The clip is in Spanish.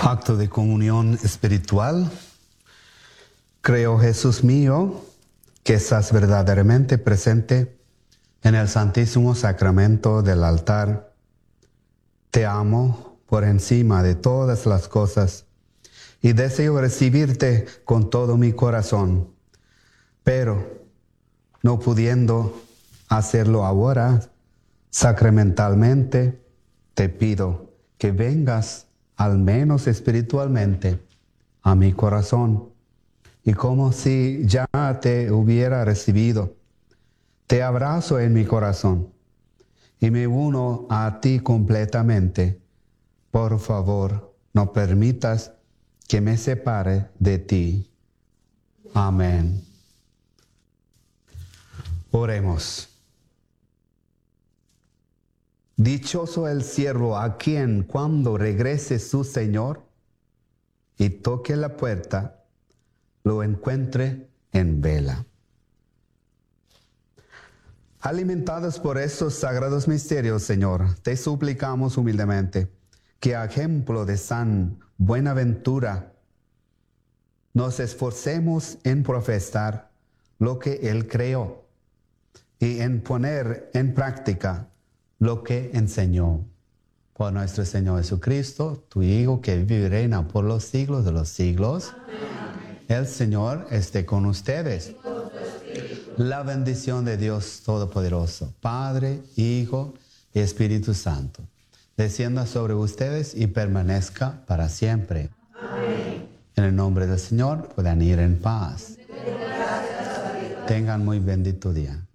Acto de comunión espiritual. Creo, Jesús mío, que estás verdaderamente presente en el Santísimo Sacramento del altar. Te amo por encima de todas las cosas y deseo recibirte con todo mi corazón. Pero, no pudiendo hacerlo ahora, sacramentalmente, te pido que vengas al menos espiritualmente a mi corazón. Y como si ya te hubiera recibido, te abrazo en mi corazón y me uno a ti completamente. Por favor, no permitas que me separe de ti. Amén. Oremos. Dichoso el siervo a quien cuando regrese su Señor y toque la puerta, lo encuentre en vela. Alimentados por estos sagrados misterios, Señor, te suplicamos humildemente que a ejemplo de San Buenaventura nos esforcemos en profesar lo que Él creó y en poner en práctica lo que enseñó. Por nuestro Señor Jesucristo, tu Hijo, que vive y reina por los siglos de los siglos. Amén. El Señor esté con ustedes. La bendición de Dios Todopoderoso, Padre, Hijo y Espíritu Santo, descienda sobre ustedes y permanezca para siempre. Amén. En el nombre del Señor puedan ir en paz. Tengan muy bendito día.